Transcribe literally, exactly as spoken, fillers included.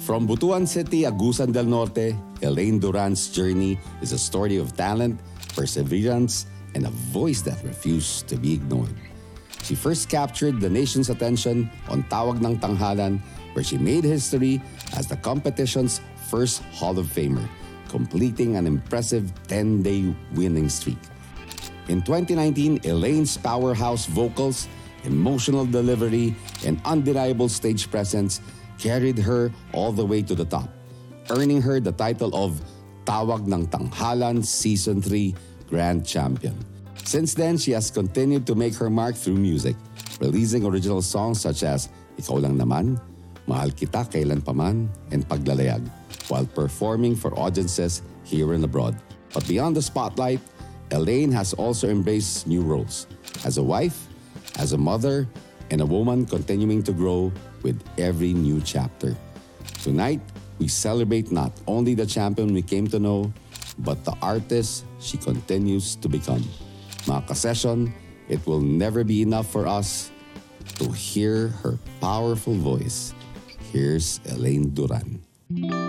From Butuan City, Agusan del Norte, Elaine Duran's journey is a story of talent, perseverance, and a voice that refused to be ignored. She first captured the nation's attention on Tawag ng Tanghalan, where she made history as the competition's first Hall of Famer, completing an impressive ten-day winning streak. In twenty nineteen, Elaine's powerhouse vocals, emotional delivery, and undeniable stage presence carried her all the way to the top, earning her the title of Tawag ng Tanghalan Season three Grand Champion. Since then, she has continued to make her mark through music, releasing original songs such as Ikaw Lang Naman, Mahal Kita Kailan Paman, and Paglalayag, while performing for audiences here and abroad. But beyond the spotlight, Elaine has also embraced new roles as a wife, as a mother, and a woman continuing to grow with every new chapter. Tonight, we celebrate not only the champion we came to know, but the artist she continues to become. Mga ka-session, it will never be enough for us to hear her powerful voice. Here's Elaine Duran.